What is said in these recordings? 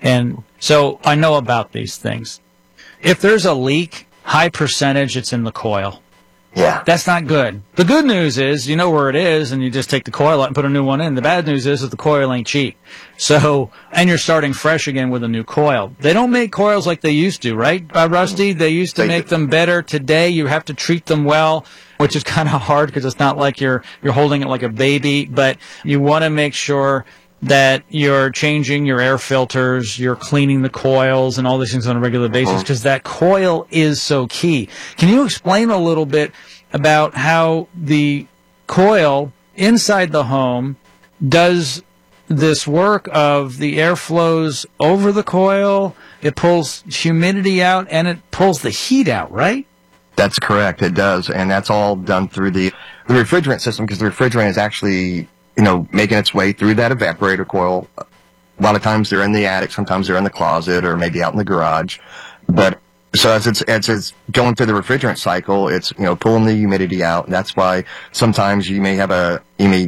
And so I know about these things. If there's a leak, high percentage, it's in the coil. Yeah. That's not good. The good news is you know where it is, and you just take the coil out and put a new one in. The bad news is that the coil ain't cheap. So, and you're starting fresh again with a new coil. They don't make coils like they used to, right, Rusty? They used to make them better. Today, you have to treat them well, which is kind of hard because it's not like you're holding it like a baby. But you want to make sure that you're changing your air filters, you're cleaning the coils and all these things on a regular basis because that coil is so key. Can you explain a little bit about how the coil inside the home does this work of the air flows over the coil, it pulls humidity out, and it pulls the heat out, right? That's correct, it does. And that's all done through the refrigerant system because the refrigerant is actually making its way through that evaporator coil. A lot of times they're in the attic, sometimes they're in the closet, or maybe out in the garage. But so as it's going through the refrigerant cycle, it's pulling the humidity out. And that's why sometimes the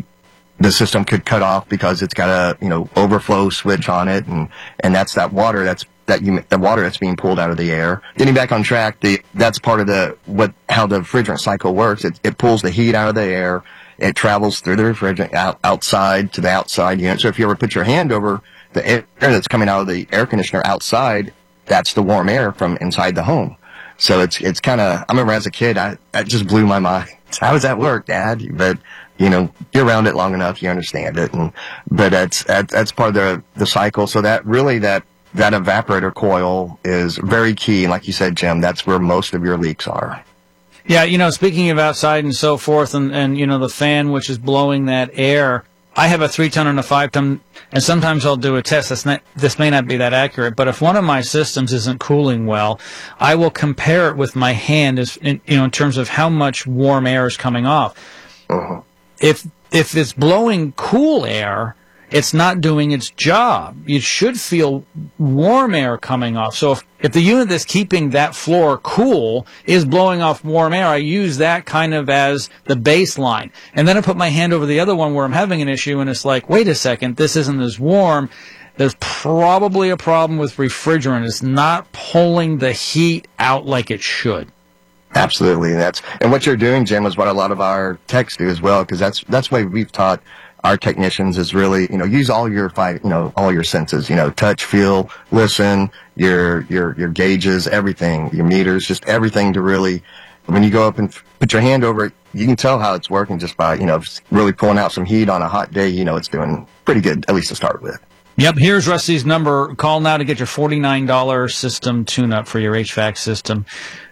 system could cut off because it's got a overflow switch on it, and that's that water the water that's being pulled out of the air. Getting back on track, that's part of how the refrigerant cycle works. It pulls the heat out of the air. It travels through the refrigerant outside to the outside unit. So if you ever put your hand over the air that's coming out of the air conditioner outside, that's the warm air from inside the home. So it's kind of, I remember as a kid, that just blew my mind. How does that work, Dad? But, you're around it long enough, you understand it. But that's part of the cycle. So that evaporator coil is very key. And like you said, Jim, that's where most of your leaks are. Yeah, speaking of outside and so forth, and the fan which is blowing that air, I have a 3-ton and a 5-ton, and sometimes I'll do a test. This may not be that accurate, but if one of my systems isn't cooling well, I will compare it with my hand, in terms of how much warm air is coming off. Uh-huh. If it's blowing cool air, it's not doing its job. You should feel warm air coming off. So if the unit that's keeping that floor cool is blowing off warm air, I use that kind of as the baseline. And then I put my hand over the other one where I'm having an issue, and it's like, wait a second, this isn't as warm. There's probably a problem with refrigerant. It's not pulling the heat out like it should. Absolutely. And what you're doing, Jim, is what a lot of our techs do as well, because that's why we've taught our technicians is really, use all your all your senses, touch, feel, listen, your gauges, everything, your meters, just everything to really, when you go up and put your hand over it, you can tell how it's working just by, really pulling out some heat on a hot day, it's doing pretty good, at least to start with. Yep, here's Rusty's number. Call now to get your $49 system tune-up for your HVAC system.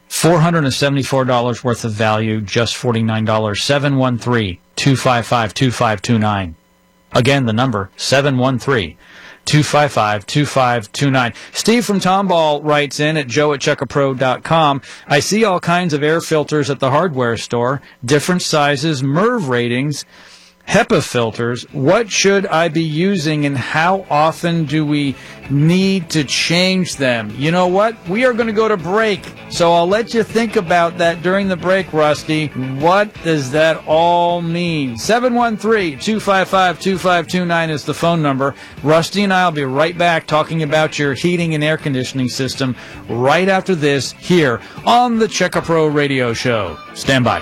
$474 worth of value, just $49. 713-255-2529. Again, the number, 713-255-2529. Steve from Tomball writes in at joe@checkapro.com. I see all kinds of air filters at the hardware store, different sizes, MERV ratings, HEPA filters. What should I be using, and how often do we need to change them? You know what? We are going to go to break, so I'll let you think about that during the break, Rusty. What does that all mean? 713-255-2529 is the phone number. Rusty and I will be right back talking about your heating and air conditioning system right after this here on the Check-A-Pro Radio Show. Stand by.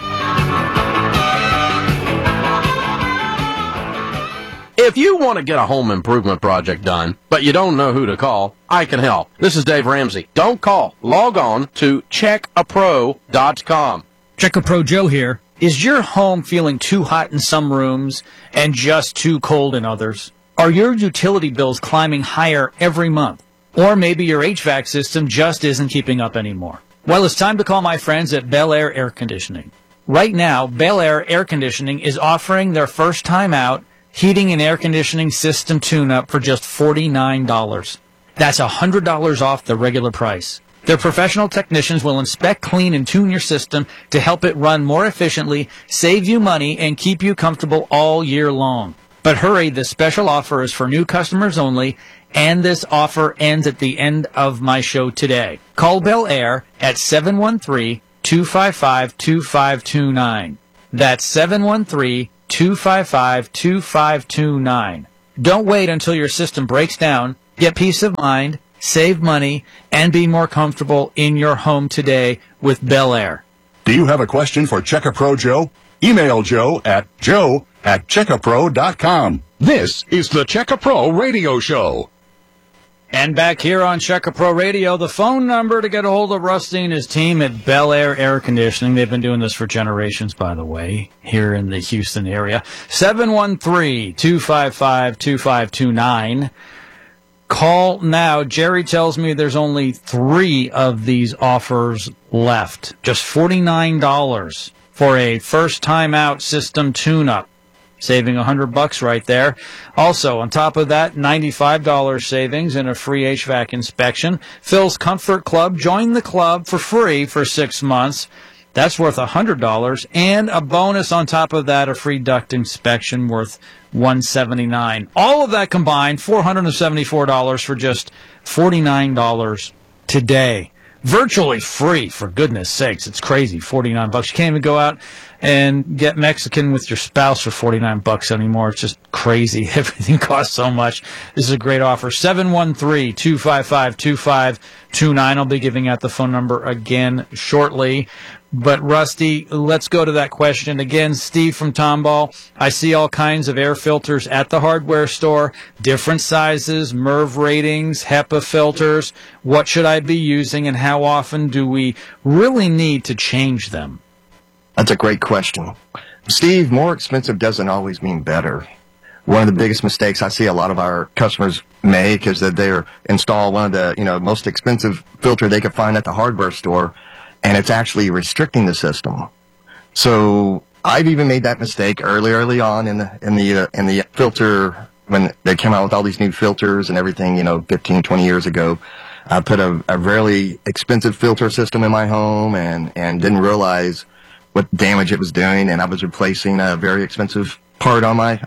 If you want to get a home improvement project done, but you don't know who to call, I can help. This is Dave Ramsey. Don't call. Log on to checkapro.com. Check-A-Pro Joe here. Is your home feeling too hot in some rooms and just too cold in others? Are your utility bills climbing higher every month? Or maybe your HVAC system just isn't keeping up anymore? Well, it's time to call my friends at Bel Air Air Conditioning. Right now, Bel Air Air Conditioning is offering their first time out heating and air conditioning system tune-up for just $49. That's $100 off the regular price. Their professional technicians will inspect, clean, and tune your system to help it run more efficiently, save you money, and keep you comfortable all year long. But hurry, this special offer is for new customers only, and this offer ends at the end of my show today. Call Bel Air at 713-255-2529. That's 713-255-2529. Don't wait until your system breaks down. Get peace of mind, save money, and be more comfortable in your home today with Bel Air. Do you have a question for Checkapro Joe? Email Joe at checkapro.com. This is the Checkapro Radio Show. And back here on Checkapro Radio, the phone number to get a hold of Rusty and his team at Bel Air Air Conditioning. They've been doing this for generations, by the way, here in the Houston area. 713-255-2529. Call now. Jerry tells me there's only 3 of these offers left. Just $49 for a first-time out system tune-up. Saving $100 right there. Also, on top of that, $95 savings and a free HVAC inspection. Phil's Comfort Club. Join the club for free for 6 months. That's worth $100. And a bonus on top of that, a free duct inspection worth $179. All of that combined, $474 for just $49 today. Virtually free, for goodness sakes. It's crazy, $49. You can't even go out and get Mexican with your spouse for $49 anymore. It's just crazy. Everything costs so much. This is a great offer. 713-255-2529. I'll be giving out the phone number again shortly. But, Rusty, let's go to that question. Again, Steve from Tomball. I see all kinds of air filters at the hardware store, different sizes, MERV ratings, HEPA filters. What should I be using, and how often do we really need to change them? That's a great question. Steve, more expensive doesn't always mean better. One of the biggest mistakes I see a lot of our customers make is that they install one of the most expensive filter they could find at the hardware store, and it's actually restricting the system. So I've even made that mistake early on in the filter when they came out with all these new filters and everything, 15, 20 years ago. I put a really expensive filter system in my home and didn't realize what damage it was doing, and I was replacing a very expensive part I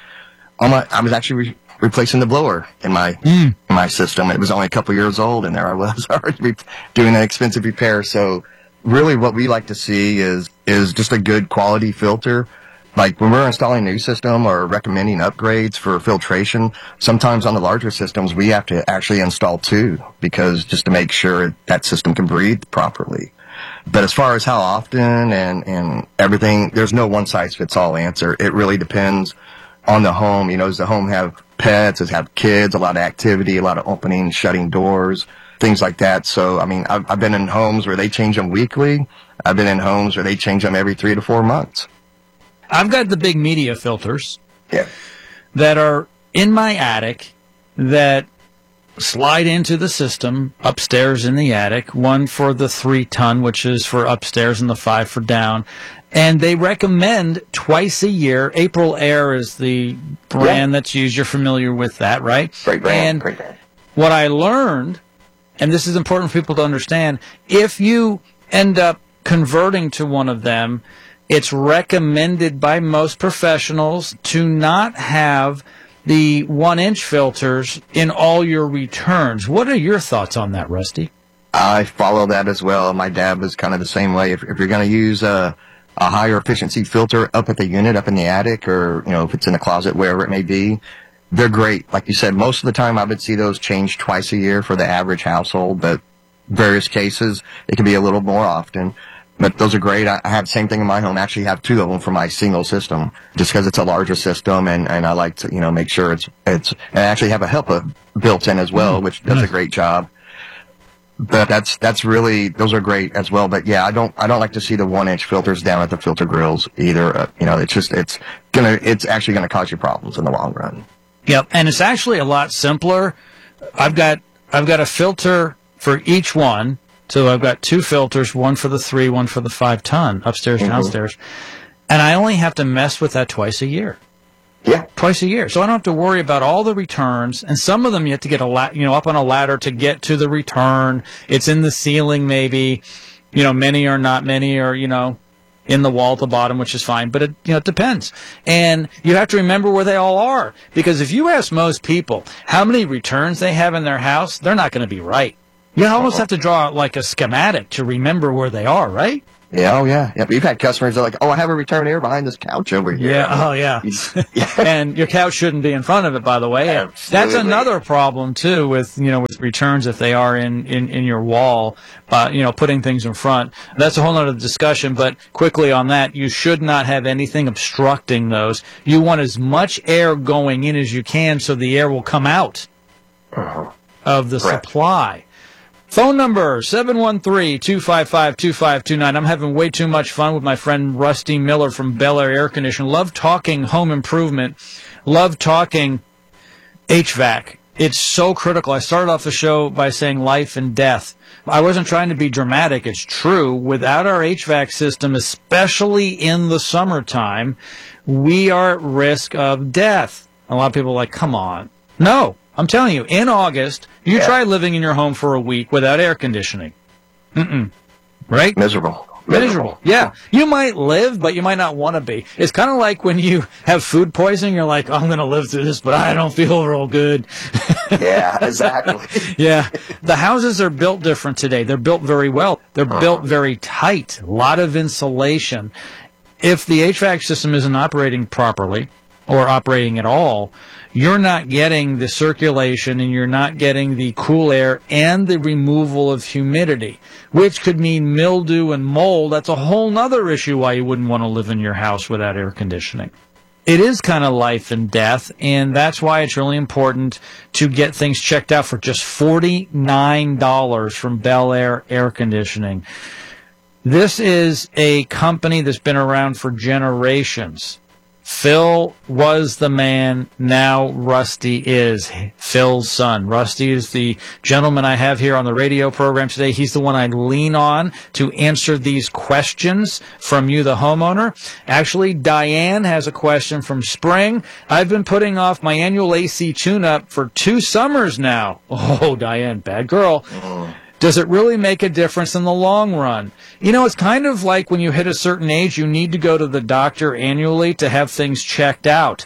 was actually replacing the blower in my system. It was only a couple years old, and there I was already doing an expensive repair. So really what we like to see is just a good quality filter. Like when we're installing a new system or recommending upgrades for filtration, sometimes on the larger systems we have to actually install 2 because just to make sure that system can breathe properly. But as far as how often and everything, there's no one-size-fits-all answer. It really depends on the home. Does the home have pets? Does it have kids? A lot of activity, a lot of opening, shutting doors, things like that. So, I've been in homes where they change them weekly. I've been in homes where they change them every 3 to 4 months. I've got the big media filters that are in my attic that slide into the system upstairs in the attic, one for the 3-ton, which is for upstairs, and the 5 for down. And they recommend twice a year. April Air is the brand that's used. You're familiar with that, right? Great brand. And what I learned, and this is important for people to understand, if you end up converting to one of them, it's recommended by most professionals to not have the 1-inch filters in all your returns. What are your thoughts on that, Rusty? I follow that as well. My dad was kind of the same way. If you're going to use a higher efficiency filter up at the unit, up in the attic, or if it's in a closet, wherever it may be, they're great. Like you said, most of the time I would see those changed twice a year for the average household, but various cases it can be a little more often. But those are great. I have the same thing in my home. I actually have 2 of them for my single system, just because it's a larger system, and I like to make sure it's and I actually have a HEPA built in as well, which does a great job. But that's really, those are great as well. But yeah, I don't like to see the 1-inch filters down at the filter grills either. It's actually gonna cause you problems in the long run. Yep, and it's actually a lot simpler. I've got a filter for each one. So I've got 2 filters, one for the 3, one for the 5-ton, upstairs, downstairs. And I only have to mess with that twice a year. Yeah. Twice a year. So I don't have to worry about all the returns. And some of them you have to get up on a ladder to get to the return. It's in the ceiling maybe. Many are not. Many are, in the wall at the bottom, which is fine. But it depends. And you have to remember where they all are. Because if you ask most people how many returns they have in their house, they're not going to be right. You almost have to draw out like a schematic to remember where they are, right? Yeah, oh yeah. Yeah, we've had customers that are like, oh, I have a return air behind this couch over here. Yeah, oh yeah. Yeah. And your couch shouldn't be in front of it, by the way. And that's another problem too with, with returns if they are in your wall, putting things in front. That's a whole other discussion, but quickly on that, you should not have anything obstructing those. You want as much air going in as you can so the air will come out of the supply. Phone number, 713-255-2529. I'm having way too much fun with my friend Rusty Miller from Bel Air Air Conditioning. Love talking home improvement. Love talking HVAC. It's so critical. I started off the show by saying life and death. I wasn't trying to be dramatic. It's true. Without our HVAC system, especially in the summertime, we are at risk of death. A lot of people are like, come on. No. I'm telling you, in August, you try living in your home for a week without air conditioning. Right? Miserable. Yeah. You might live, but you might not want to be. It's kind of like when you have food poisoning, you're like, I'm going to live through this, but I don't feel real good. Yeah, exactly. Yeah. The houses are built different today. They're built very well. They're built very tight. A lot of insulation. If the HVAC system isn't operating properly or operating at all, you're not getting the circulation and you're not getting the cool air and the removal of humidity, which could mean mildew and mold. That's a whole nother issue why you wouldn't want to live in your house without air conditioning. It is kind of life and death, and that's why it's really important to get things checked out for just $49 from Bel Air Air Conditioning. This is a company that's been around for generations. Phil was the man, now Rusty is Phil's son. Rusty is the gentleman I have here on the radio program today. He's the one I lean on to answer these questions from you, the homeowner. Actually, Diane has a question from Spring. I've been putting off my annual AC tune-up for 2 summers now. Oh, Diane, bad girl. Does it really make a difference in the long run? It's kind of like when you hit a certain age, you need to go to the doctor annually to have things checked out.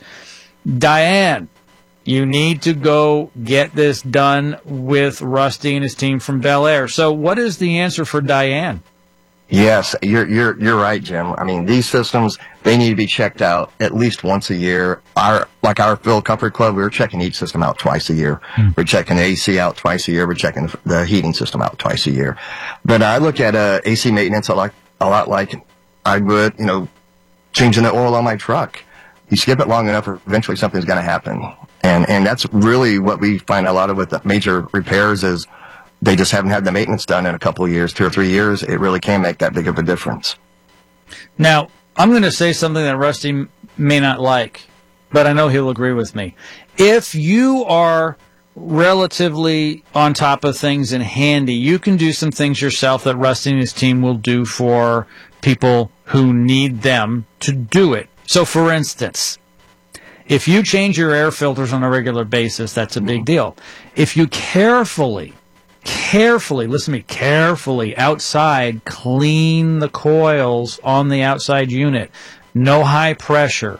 Diane, you need to go get this done with Rusty and his team from Bel Air. So what is the answer for Diane? Yes, you're right, Jim. I mean, these systems, they need to be checked out at least once a year. Our Phil Comfort Club, we're checking each system out twice a year. We're checking the AC out twice a year. We're checking the heating system out twice a year. But I look at AC maintenance a lot like I would, changing the oil on my truck. You skip it long enough, eventually something's going to happen. And that's really what we find a lot of with the major repairs is they just haven't had the maintenance done in a couple of years, 2 or 3 years. It really can make that big of a difference. Now, I'm going to say something that Rusty may not like, but I know he'll agree with me. If you are relatively on top of things and handy, you can do some things yourself that Rusty and his team will do for people who need them to do it. So, for instance, if you change your air filters on a regular basis, that's a big deal. If you carefully, listen to me, carefully outside clean the coils on the outside unit, no high pressure,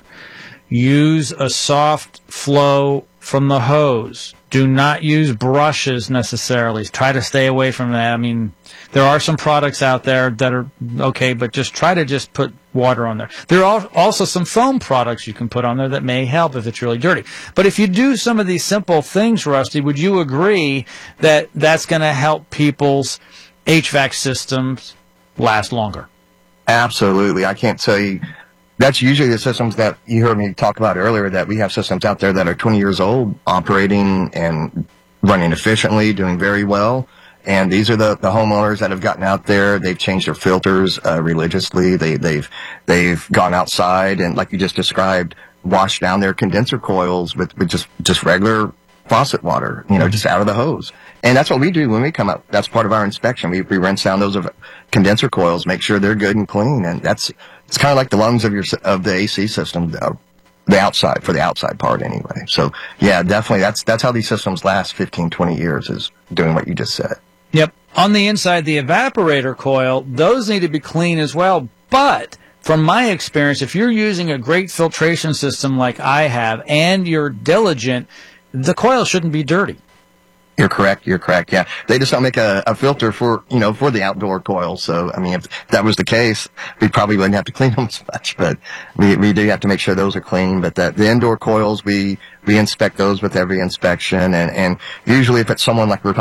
use a soft flow from the hose. Do not use brushes necessarily. Try to stay away from that. I mean, there are some products out there that are okay, but try to put water on there. There are also some foam products you can put on there that may help if it's really dirty. But if you do some of these simple things, Rusty, would you agree that that's going to help people's HVAC systems last longer? Absolutely. I can't tell you. That's usually the systems that you heard me talk about earlier, that we have systems out there that are 20 years old, operating and running efficiently, doing very well. And these are the homeowners that have gotten out there. They've changed their filters religiously. They've gone outside and, like you just described, washed down their condenser coils with just regular faucet water, just out of the hose. And that's what we do when we come out. That's part of our inspection. We rinse down those condenser coils, make sure they're good and clean. And it's kind of like the lungs of the AC system, the outside part anyway. So yeah, definitely that's how these systems last 15, 20 years, is doing what you just said. Yep. On the inside, the evaporator coil, those need to be clean as well. But from my experience, if you're using a great filtration system like I have and you're diligent, the coil shouldn't be dirty. You're correct. Yeah. They just don't make a filter for the outdoor coils. So, I mean, if that was the case, we probably wouldn't have to clean them as much, but we do have to make sure those are clean. But the indoor coils, we inspect those with every inspection. And usually if it's someone like we're